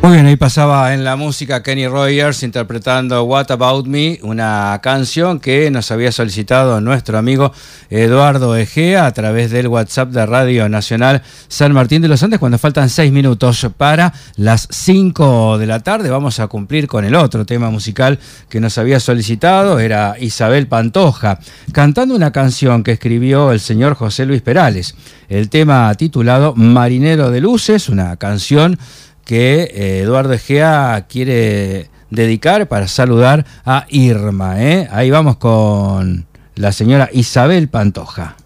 Muy bien, ahí pasaba en la música Kenny Rogers interpretando What About Me, una canción que nos había solicitado nuestro amigo Eduardo Egea a través del WhatsApp de Radio Nacional San Martín de los Andes. Cuando faltan 6 minutos para las 5 de la tarde, vamos a cumplir con el otro tema musical que nos había solicitado. Era Isabel Pantoja, cantando una canción que escribió el señor José Luis Perales. El tema titulado Marinero de Luces, una canción que Eduardo Egea quiere dedicar para saludar a Irma. Ahí vamos con la señora Isabel Pantoja.